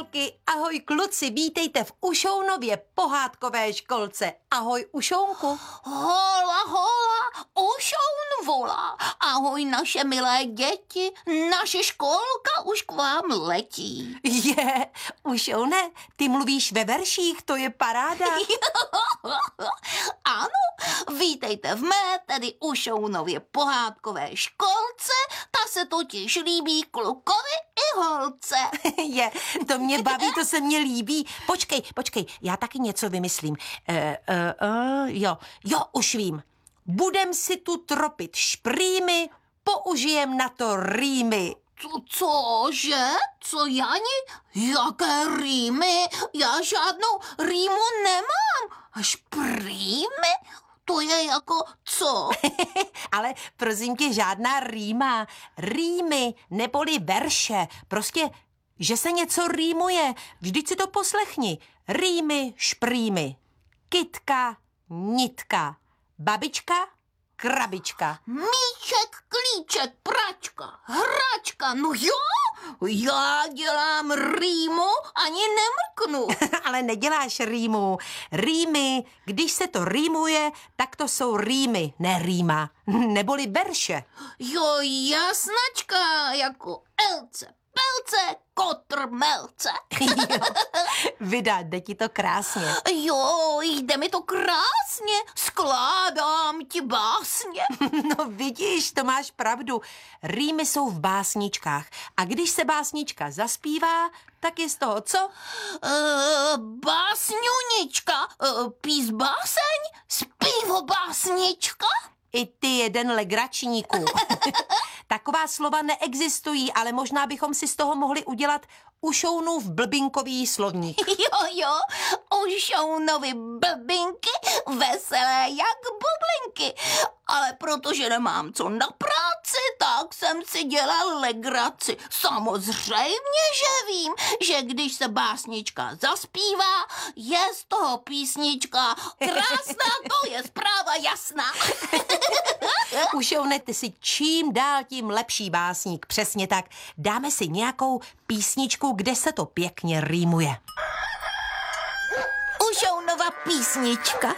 holky, ahoj kluci, vítejte v Ušounově pohádkové školce. Ahoj Ušounku. Hola, hola, Ušoun volá. Ahoj naše milé děti, naše školka už k vám letí. Ušoune, ty mluvíš ve verších, to je paráda. Ano, vítejte v mé, tedy Ušounově pohádkové školce, ta se totiž líbí klukovi i holce. To mě baví, to se mně líbí. Počkej, já taky něco vymyslím. Už vím. Budem si tu tropit šprýmy, použijem na to rýmy. Cože? Co, Jani? Jaké rýmy? Já žádnou rýmu nemám. A šprýmy? To je jako co? Ale prosím tě, žádná rýma. Rýmy neboli verše. Prostě, že se něco rýmuje. Vždyť si to poslechni. Rýmy, šprýmy. Kytka, nitka. Babička, krabička. Míček, klíček, pračka, hračka, no jo, já dělám rýmu, ani nemrknu. Ale neděláš rýmu. Rýmy, když se to rýmuje, tak to jsou rýmy, ne rýma, neboli verše. Jo, jasnačka, jako Elce, Pelce, Kotr, Melce. Vydá, jde ti to krásně. Jo, jde mi to krásně, skládám ti básně. No vidíš, to máš pravdu. Rýmy jsou v básničkách. A když se básnička zaspívá, tak je z toho co? Básňunička, pís báseň, zpívo básnička. I ty jeden legračníku. Taková slova neexistují, ale možná bychom si z toho mohli udělat Ušounův blbinkový slovník. Jo, Ušounovi blbinky, veselé jak bublinky. Ale protože nemám co na práci, tak jsem si dělal legraci. Samozřejmě, že vím, že když se básnička zaspívá, je z toho písnička krásná, to je zpráva jasná. Ušoune, ty si čím dál tím lepší básník. Přesně tak. Dáme si nějakou písničku, kde se to pěkně rýmuje. Ušounova písnička.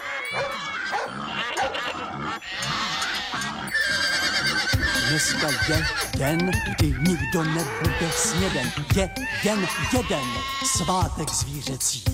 Dneska je den, kdy nikdo nebude sněden. Je den jeden, svátek zvířecí.